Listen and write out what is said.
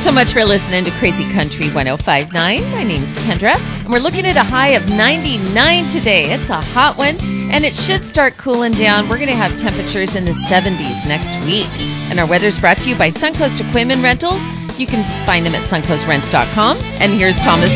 so much for listening to Crazy Country 105.9. My name's Kendra, and we're looking at a high of 99 today. It's a hot one, and it should start cooling down. We're going to have temperatures in the 70s next week. And our weather's brought to you by Suncoast Equipment Rentals. You can find them at suncoastrents.com. And here's Thomas